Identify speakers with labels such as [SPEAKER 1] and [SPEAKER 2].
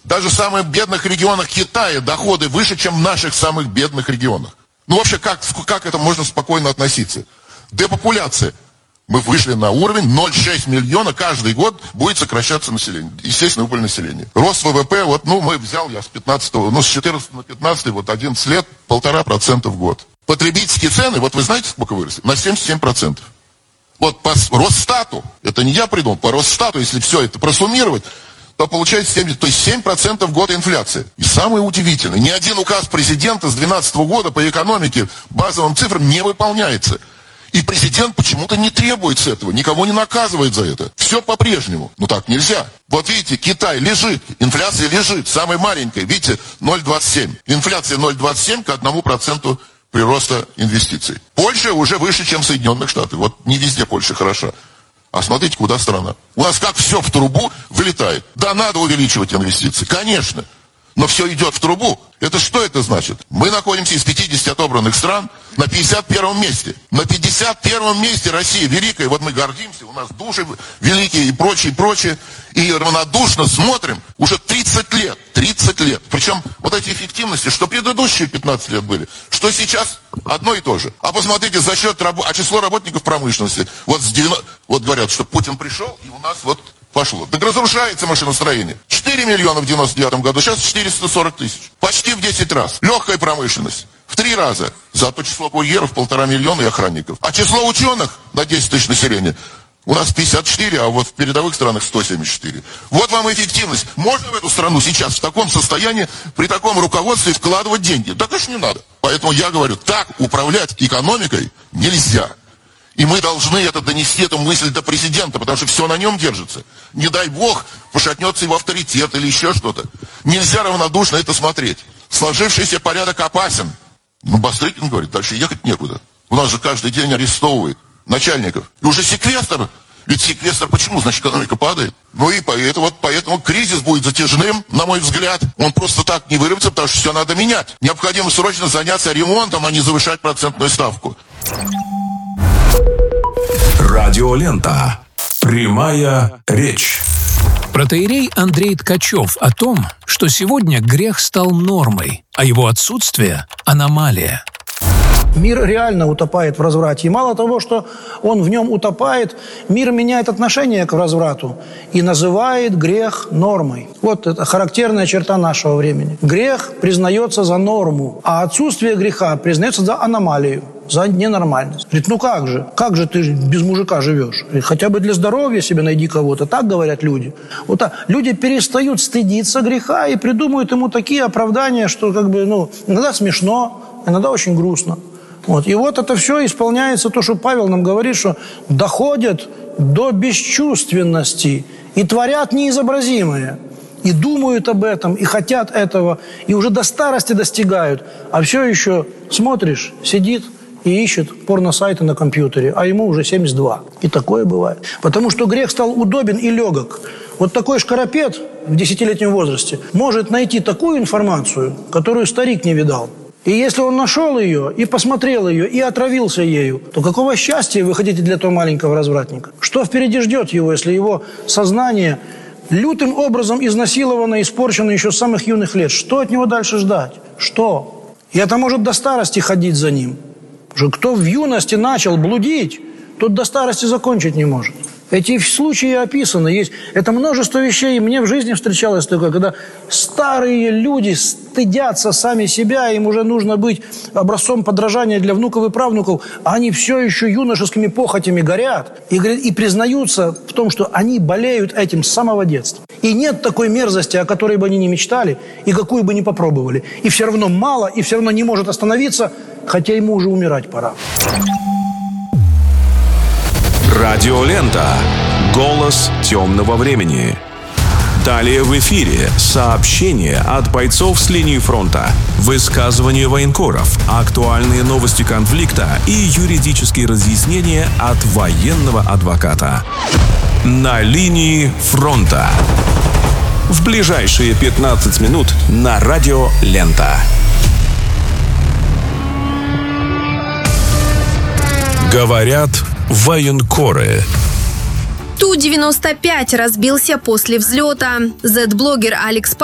[SPEAKER 1] Даже в самых бедных регионах Китая доходы выше, чем в наших самых бедных регионах. Ну вообще, как это можно спокойно относиться? Депопуляция. Мы вышли на уровень 0,6 миллиона, каждый год будет сокращаться население. Естественно, убыль населения. Рост ВВП, я с 14 на 15, 11 лет, 1,5% в год. Потребительские цены, вы знаете, сколько выросли? На 77%. Вот по Росстату, это не я придумал, по Росстату, если все это просуммировать, то получается 7% в год инфляции. И самое удивительное, ни один указ президента с 2012 года по экономике базовым цифрам не выполняется. И президент почему-то не требует с этого, никого не наказывает за это. Все по-прежнему. Но так нельзя. Вот видите, Китай лежит, инфляция лежит, самая маленькая, видите, 0,27. Инфляция 0,27 к 1% прироста инвестиций. Польша уже выше, чем Соединенных Штатов. Вот не везде Польша хороша. А смотрите, куда страна. У нас как все в трубу вылетает. Да, надо увеличивать инвестиции, конечно. Но все идет в трубу. Это что это значит? Мы находимся из 50 отобранных стран на 51-м месте. На 51-м месте Россия великая. Вот мы гордимся, у нас души великие и прочее. И равнодушно смотрим уже 30 лет. 30 лет. Причем вот эти эффективности, что предыдущие 15 лет были, что сейчас одно и то же. А посмотрите, за счет число работников промышленности. Вот говорят, что Путин пришел, и у нас пошло. Так разрушается машиностроение. 4 миллиона в 99 году, сейчас 440 тысяч. Почти в 10 раз. Легкая промышленность. В 3 раза. Зато число курьеров 1,5 миллиона и охранников. А число ученых на 10 тысяч населения у нас 54, а вот в передовых странах 174. Вот вам эффективность. Можно в эту страну сейчас в таком состоянии, при таком руководстве вкладывать деньги? Да, конечно, не надо. Поэтому я говорю, так управлять экономикой нельзя. И мы должны донести эту мысль до президента, потому что все на нем держится. Не дай бог, пошатнется его авторитет или еще что-то. Нельзя равнодушно это смотреть. Сложившийся порядок опасен. Бастрыкин говорит, дальше ехать некуда. У нас же каждый день арестовывают начальников. И уже секвестр. Ведь секвестр почему? Значит, экономика падает. Ну и поэтому кризис будет затяжным, на мой взгляд. Он просто так не вырвется, потому что все надо менять. Необходимо срочно заняться ремонтом, а не завышать процентную ставку.
[SPEAKER 2] Радиолента. Прямая речь.
[SPEAKER 3] Протоиерей Андрей Ткачев о том, что сегодня грех стал нормой, а его отсутствие – аномалия.
[SPEAKER 4] Мир реально утопает в разврате. И мало того, что он в нем утопает, мир меняет отношение к разврату и называет грех нормой. Вот это характерная черта нашего времени. Грех признается за норму, а отсутствие греха признается за аномалию, за ненормальность. Говорит, ну как же? Как же ты без мужика живешь? Говорит, хотя бы для здоровья себе найди кого-то. Так говорят люди. Вот так. Люди перестают стыдиться греха и придумывают ему такие оправдания, что иногда смешно, иногда очень грустно. И вот это все исполняется, то, что Павел нам говорит, что доходят до бесчувственности и творят неизобразимое. И думают об этом, и хотят этого, и уже до старости достигают. А все еще смотришь, сидит и ищет порносайты на компьютере, а ему уже 72. И такое бывает. Потому что грех стал удобен и легок. Вот такой шкарапет в 10-летнем возрасте может найти такую информацию, которую старик не видал. И если он нашел ее, и посмотрел ее, и отравился ею, то какого счастья вы хотите для этого маленького развратника? Что впереди ждет его, если его сознание лютым образом изнасиловано, испорчено еще с самых юных лет? Что от него дальше ждать? Что? И это может до старости ходить за ним. Кто в юности начал блудить, тот до старости закончить не может. Эти случаи описаны. Есть. Это множество вещей. Мне в жизни встречалось такое, когда старые люди стыдятся сами себя, им уже нужно быть образцом подражания для внуков и правнуков, а они все еще юношескими похотями горят и признаются в том, что они болеют этим с самого детства. И нет такой мерзости, о которой бы они не мечтали и какую бы ни попробовали. И все равно мало, и все равно не может остановиться, хотя ему уже умирать пора.
[SPEAKER 2] Радиолента. Голос темного времени. Далее в эфире сообщения от бойцов с линии фронта, высказывания военкоров, актуальные новости конфликта и юридические разъяснения от военного адвоката. На линии фронта. В ближайшие 15 минут на Радиолента. Говорят военкоры.
[SPEAKER 5] Ту-95 разбился после взлета. Z-блогер Алекс